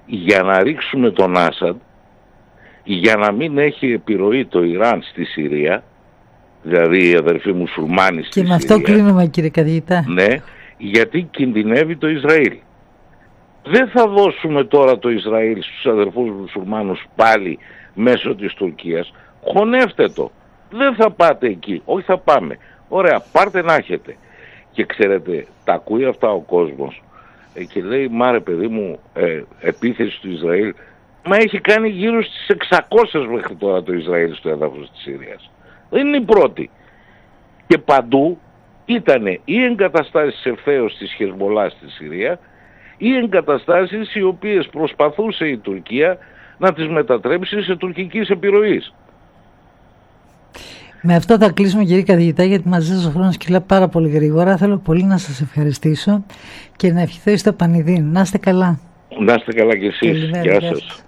για να ρίξουμε τον Άσαντ, για να μην έχει επιρροή το Ιράν στη Συρία, δηλαδή οι αδερφοί μουσουλμάνοι στη Συρία. Και με αυτό κλείνουμε, κύριε καθηγητά. Ναι, γιατί κινδυνεύει το Ισραήλ. Δεν θα δώσουμε τώρα το Ισραήλ στους αδερφούς μουσουλμάνους πάλι μέσω της Τουρκίας. Χωνεύτε το. Δεν θα πάτε εκεί. Όχι, θα πάμε. Ωραία, πάρτε να έχετε. Και ξέρετε, τα ακούει αυτά ο κόσμος και λέει, μάρε παιδί μου, επίθεση του Ισραήλ. Μα έχει κάνει γύρω στις 600 μέχρι τώρα το Ισραήλ στο έδαφος της Συρίας. Δεν είναι η πρώτη. Και παντού ήτανε ή εγκαταστάσεις ευθέως της Χεσμολά στη Συρία ή εγκαταστάσεις οι οποίες προσπαθούσε η Τουρκία να τις μετατρέψει σε τουρκικής επιρροής. Με αυτό θα κλείσουμε, κύριε καθηγητά, γιατί μαζί σας ο χρόνος κυλά πάρα πολύ γρήγορα. Θέλω πολύ να σας ευχαριστήσω και να ευχηθώ στο πανηδίν. Να είστε καλά. Να είστε καλά κι εσείς. Γεια σας.